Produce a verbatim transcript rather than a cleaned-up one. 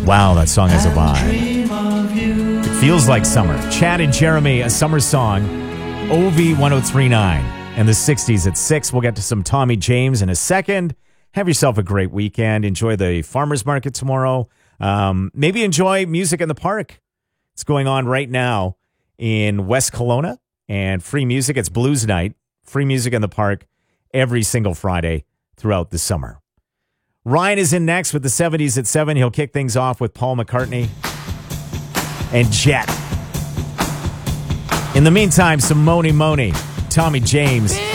Wow, that song has a vibe. It feels like summer. Chad and Jeremy, a summer song. O V ten thirty-nine and the sixties at six. We'll get to some Tommy James in a second. Have yourself a great weekend. Enjoy the farmers market tomorrow. Um, maybe enjoy music in the park. It's going on right now in West Kelowna. And free music. It's Blues Night. Free music in the park every single Friday throughout the summer. Ryan is in next with the seventies at seven. He'll kick things off with Paul McCartney and Jet. In the meantime, some Moni Moni, Tommy James.